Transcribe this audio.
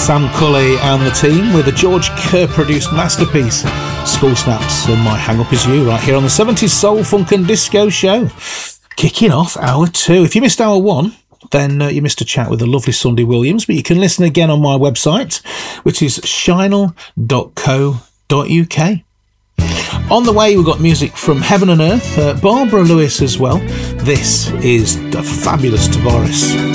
Sam Cully and the team with a George Kerr produced masterpiece, School Snaps, and my hang up is you, right here on the 70s Soul, Funk and Disco Show. Kicking off hour 2. If you missed hour 1, then you missed a chat with the lovely Sunday Williams, but you can listen again on my website, which is shinel.co.uk. On the way, we've got music from Heaven and Earth, Barbara Lewis as well. This is the fabulous Tavares.